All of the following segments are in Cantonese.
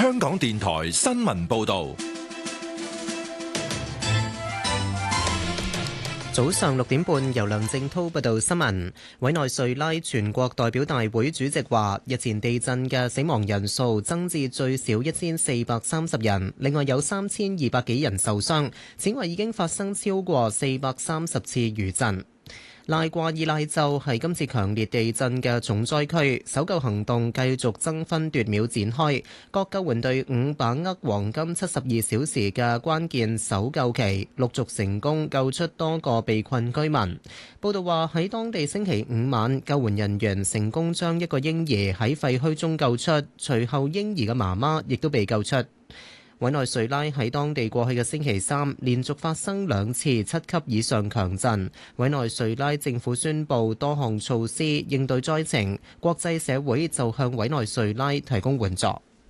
香港電台新聞報道。 早上6點半，由梁正滔報道新聞。委內瑞拉全國代表大會主席話，日前地震嘅死亡人數增至最少1430人，另外有3200幾人受傷。此外，已經發生超過430次餘震。拉瓜伊拉州係今次強烈地震嘅重災區，搜救行動繼續爭分奪秒展開，各救援隊伍把握黃金72小時嘅關鍵搜救期，陸續成功救出多個被困居民。報道話喺當地星期五晚，救援人員成功將一個嬰兒喺廢墟中救出，隨後嬰兒嘅媽媽亦都被救出。委內瑞拉喺當地過去嘅星期三連續發生2次7級以上強震，委內瑞拉政府宣布多項措施應對災情，國際社會就向委內瑞拉提供援助。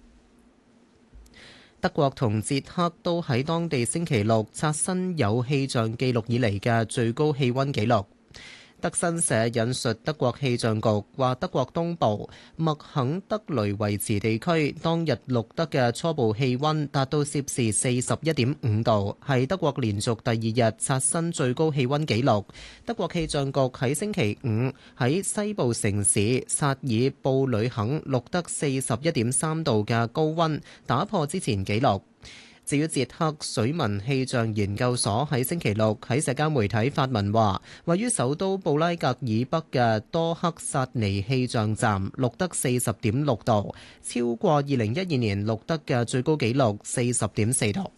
德國同捷克都喺當地星期六刷新有氣象記錄以嚟嘅最高氣溫紀錄。德新社引述德國氣象局話，德國東部麥肯德雷維茨地區當日錄得嘅初步氣溫達到攝氏41.5度，係德國連續第二日刷新最高氣溫紀錄。德國氣象局喺星期五喺西部城市薩爾布呂肯錄得41.3度嘅高溫，打破之前紀錄。至於捷克水文氣象研究所喺星期六喺社交媒體發文話，位於首都布拉格以北嘅多克薩尼氣象站錄得40.6度，超過2012年錄得嘅最高紀錄40.4度。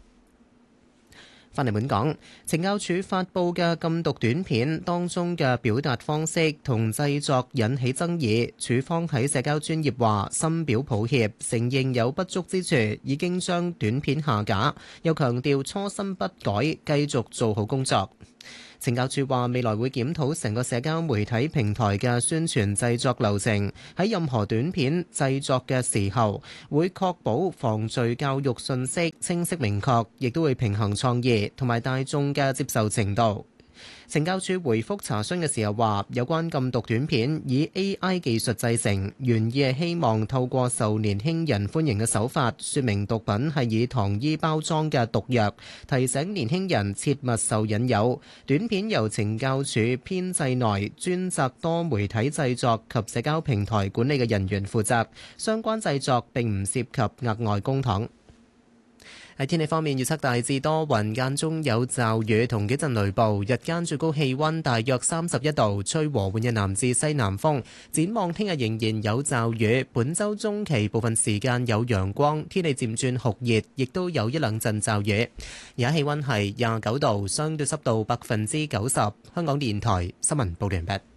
翻嚟本港，懲教署發布嘅禁毒短片當中嘅表達方式同製作引起爭議，署方喺社交專頁話深表抱歉，承認有不足之處，已經將短片下架，又強調初心不改，繼續做好工作。懲教署話未來會檢討成個社交媒體平台嘅宣傳製作流程，喺任何短片製作嘅時候，會確保防罪教育信息清晰明確，亦都會平衡創意同埋大眾嘅接受程度。懲教署回覆查詢嘅時候話，有關禁毒短片以 AI 技術製成，原意係希望透過受年輕人歡迎嘅手法，說明毒品係以糖衣包裝嘅毒藥，提醒年輕人切勿受引誘。短片由懲教署編製內專責多媒體製作及社交平台管理嘅人員負責，相關製作並唔涉及額外公帑。喺天氣方面，預測大致多雲，間中有驟雨同幾陣雷暴，日間最高氣溫大約31度，吹和緩嘅南至西南風。展望聽日仍然有驟雨，本週中期部分時間有陽光，天氣漸轉酷熱，亦都有一兩陣驟雨。而家氣溫係29度，相對濕度90%。香港電台新聞報道完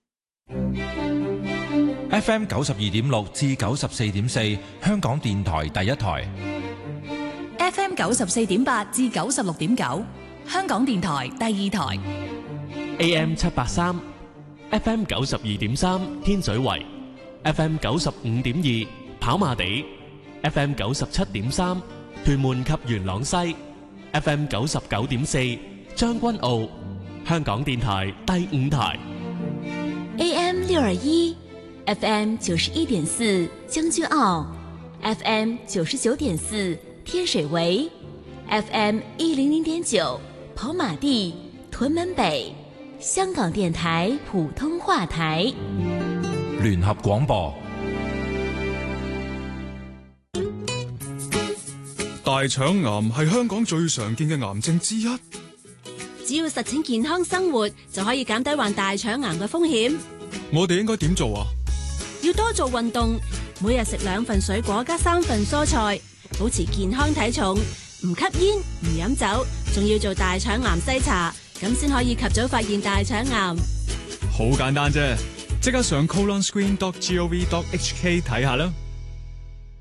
畢。FM 92.6至94.4，香港電台第一台。 FM 94.8至96.9，香港電台第二台。 AM 783 FM 92.3，天水圍 FM 95.2，跑馬地 FM 97.3，屯門及元朗西 FM 99.4，將軍澳，香港電台第五台。 AM 621 FM 91.4，將軍澳 FM 99.4，天水圍 FM 100.9，跑馬地、屯門北，香港電台普通話台。 聯合廣播。 大腸癌係香港最常見嘅癌症之一。 只要實踐健康生活，就可以減低患大腸癌嘅風險。 我哋應該點做啊？ 要多做運動，每日食2份水果加3份蔬菜。保持健康體重，唔吸煙唔飲酒，仲要做大腸癌篩查，咁先可以及早發現大腸癌。 好簡單啫，即刻上colonscreen.gov.hk 睇下啦。